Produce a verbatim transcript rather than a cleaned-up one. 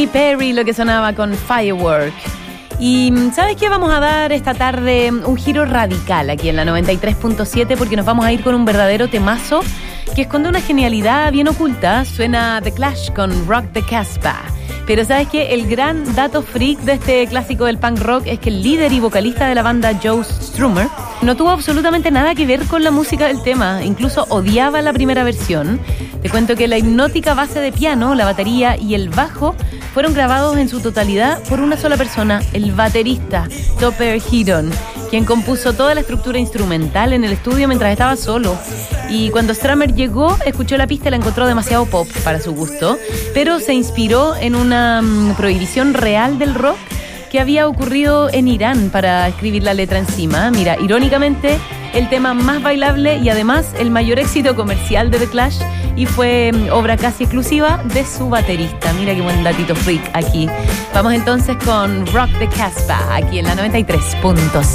Katy Perry, lo que sonaba con Firework. Y ¿sabes qué? Vamos a dar esta tarde un giro radical aquí en la noventa y tres punto siete, porque nos vamos a ir con un verdadero temazo que esconde una genialidad bien oculta. Suena The Clash con Rock the Casbah. Pero ¿sabes qué? El gran dato freak de este clásico del punk rock es que el líder y vocalista de la banda, Joe Strummer, no tuvo absolutamente nada que ver con la música del tema. Incluso odiaba la primera versión. Te cuento que la hipnótica base de piano, la batería y el bajo fueron grabados en su totalidad por una sola persona, el baterista Topper Headon, quien compuso toda la estructura instrumental en el estudio mientras estaba solo. Y cuando Strummer llegó, escuchó la pista y la encontró demasiado pop para su gusto, pero se inspiró en una um, prohibición real del rock que había ocurrido en Irán para escribir la letra encima. Mira, irónicamente, el tema más bailable y además el mayor éxito comercial de The Clash, y fue obra casi exclusiva de su baterista. Mira qué buen datito freak aquí. Vamos entonces con Rock the Casbah, aquí en la noventa y tres punto siete.